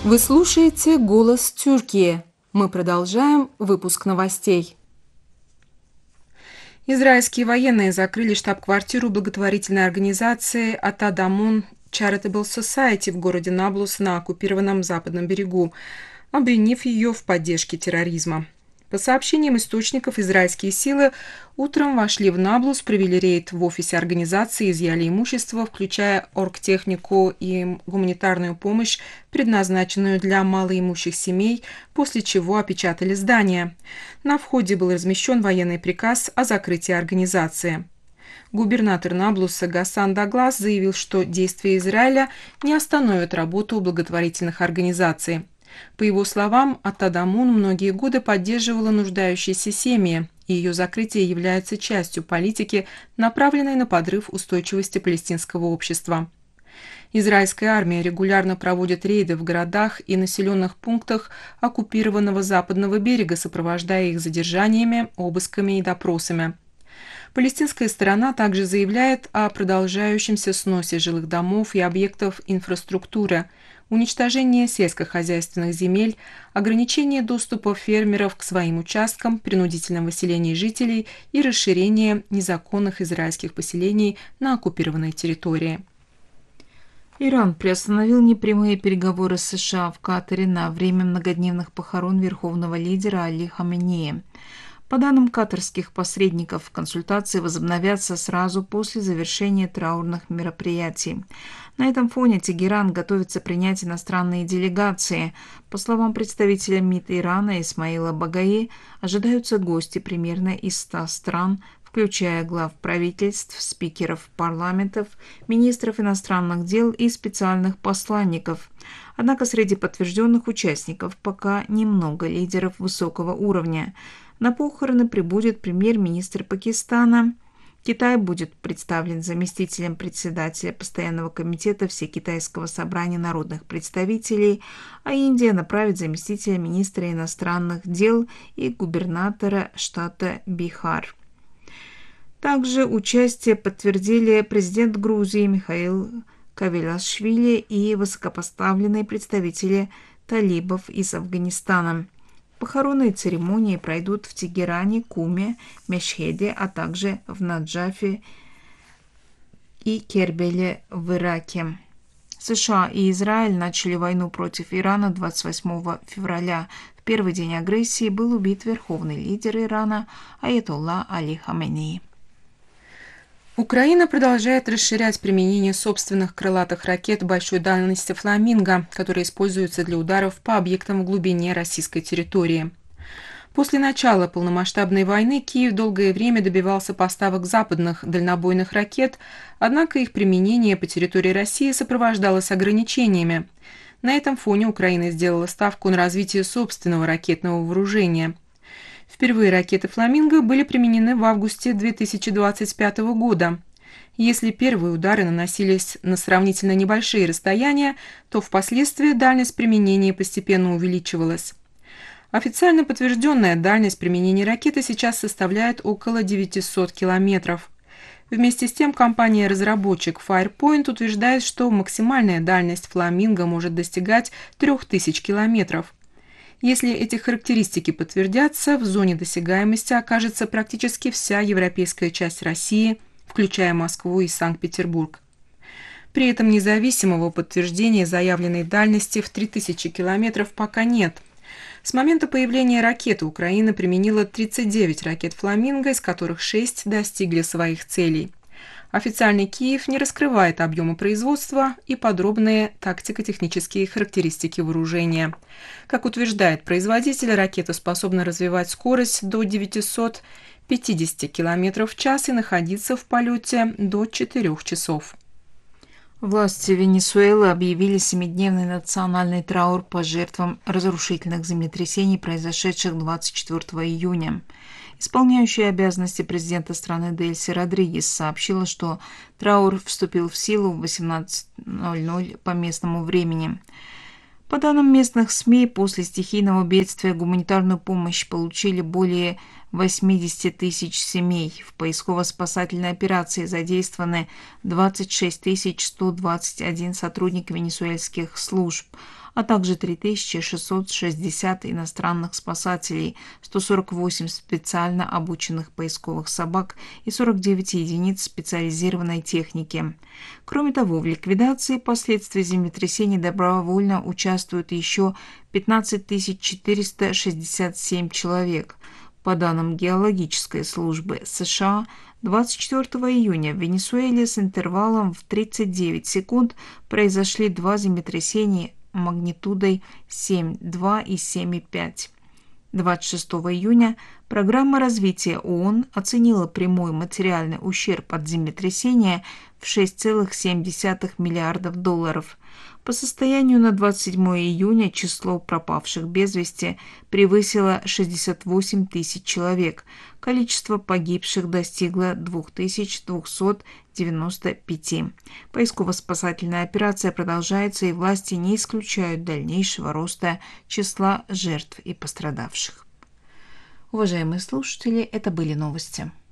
Вы слушаете «Голос Тюркии». Мы продолжаем выпуск новостей. Израильские военные закрыли штаб-квартиру благотворительной организации «Атадамун Charitable Society» в городе Наблус на оккупированном западном берегу, обвинив ее в поддержке терроризма. По сообщениям источников, израильские силы утром вошли в Наблус, провели рейд в офисе организации, изъяли имущество, включая оргтехнику и гуманитарную помощь, предназначенную для малоимущих семей, после чего опечатали здание. На входе был размещен военный приказ о закрытии организации. Губернатор Наблуса Гасан Даглас заявил, что действия Израиля не остановят работу благотворительных организаций. По его словам, Атадамун многие годы поддерживала нуждающиеся семьи, и ее закрытие является частью политики, направленной на подрыв устойчивости палестинского общества. Израильская армия регулярно проводит рейды в городах и населенных пунктах оккупированного западного берега, сопровождая их задержаниями, обысками и допросами. Палестинская сторона также заявляет о продолжающемся сносе жилых домов и объектов инфраструктуры, уничтожении сельскохозяйственных земель, ограничении доступа фермеров к своим участкам, принудительном выселении жителей и расширении незаконных израильских поселений на оккупированной территории. Иран приостановил непрямые переговоры с США в Катаре на время многодневных похорон верховного лидера Али Хаменеи. По данным катарских посредников, консультации возобновятся сразу после завершения траурных мероприятий. На этом фоне Тегеран готовится принять иностранные делегации. По словам представителя МИД Ирана Исмаила Багаи, ожидаются гости примерно из 100 стран, включая глав правительств, спикеров парламентов, министров иностранных дел и специальных посланников. Однако среди подтвержденных участников пока немного лидеров высокого уровня. На похороны прибудет премьер-министр Пакистана. Китай будет представлен заместителем председателя Постоянного комитета Всекитайского собрания народных представителей, а Индия направит заместителя министра иностранных дел и губернатора штата Бихар. Также участие подтвердили президент Грузии Михаил Кавелашвили и высокопоставленные представители талибов из Афганистана. Похоронные церемонии пройдут в Тегеране, Куме, Мешхеде, а также в Наджафе и Кербеле в Ираке. США и Израиль начали войну против Ирана 28 февраля. В первый день агрессии был убит верховный лидер Ирана Аятолла Али Хаменеи. Украина продолжает расширять применение собственных крылатых ракет большой дальности «Фламинго», которые используются для ударов по объектам в глубине российской территории. После начала полномасштабной войны Киев долгое время добивался поставок западных дальнобойных ракет, однако их применение по территории России сопровождалось ограничениями. На этом фоне Украина сделала ставку на развитие собственного ракетного вооружения. Впервые ракеты «Фламинго» были применены в августе 2025 года. Если первые удары наносились на сравнительно небольшие расстояния, то впоследствии дальность применения постепенно увеличивалась. Официально подтвержденная дальность применения ракеты сейчас составляет около 900 километров. Вместе с тем, компания-разработчик Firepoint утверждает, что максимальная дальность «Фламинго» может достигать 3000 километров. Если эти характеристики подтвердятся, в зоне досягаемости окажется практически вся европейская часть России, включая Москву и Санкт-Петербург. При этом независимого подтверждения заявленной дальности в 3000 километров пока нет. С момента появления ракеты Украина применила 39 ракет «Фламинго», из которых 6 достигли своих целей. Официальный Киев не раскрывает объемы производства и подробные тактико-технические характеристики вооружения. Как утверждает производитель, ракета способна развивать скорость до 950 км в час и находиться в полете до 4 часов. Власти Венесуэлы объявили 7-дневный национальный траур по жертвам разрушительных землетрясений, произошедших 24 июня. Исполняющая обязанности президента страны Дельси Родригес сообщила, что траур вступил в силу в 18:00 по местному времени. По данным местных СМИ, после стихийного бедствия гуманитарную помощь получили более 80 тысяч семей. В поисково-спасательной операции задействованы 26 121 сотрудник венесуэльских служб, а также 3660 иностранных спасателей, 148 специально обученных поисковых собак и 49 единиц специализированной техники. Кроме того, в ликвидации последствий землетрясений добровольно участвуют еще 15 467 человек. По данным Геологической службы США, 24 июня в Венесуэле с интервалом в 39 секунд произошли два землетрясения магнитудой 7,2 и 7,5. 26 июня программа развития ООН оценила прямой материальный ущерб от землетрясения в $6,7 миллиардов. По состоянию на 27 июня число пропавших без вести превысило 68 тысяч человек. Количество погибших достигло 2295. Поисково-спасательная операция продолжается, и власти не исключают дальнейшего роста числа жертв и пострадавших. Уважаемые слушатели, это были новости.